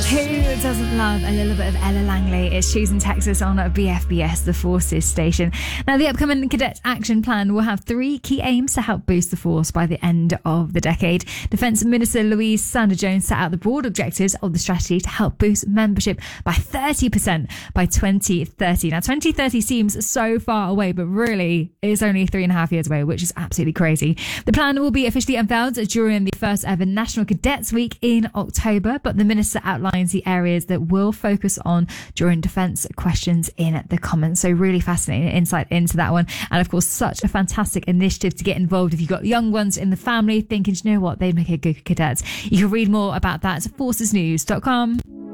Who doesn't love a little bit of Ella Langley? It's Choosing Texas on BFBS, the Forces station. Now, the upcoming Cadet Action Plan will have 3 key aims to help boost the force by the end of the decade. Defence Minister Louise Sanders-Jones set out the broad objectives of the strategy to help boost membership by 30% by 2030. Now, 2030 seems so far away, but really is only 3.5 years away, which is absolutely crazy. The plan will be officially unveiled during the first ever National Cadets Week in October, but the minister outlines the areas that we'll focus on during defence questions in the comments. So really fascinating insight into that one. And of course, such a fantastic initiative to get involved if you've got young ones in the family thinking, you know what, they'd make a good cadet. You can read more about that at forcesnews.com.